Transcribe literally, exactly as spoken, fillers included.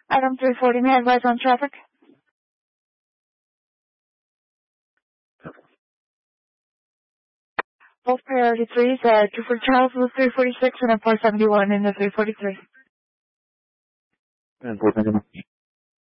Item three forty, may I advise on traffic? Both priority threes, uh, two for Charles was three forty-six and a four seventy-one in the three forty-three. And four seventy-one.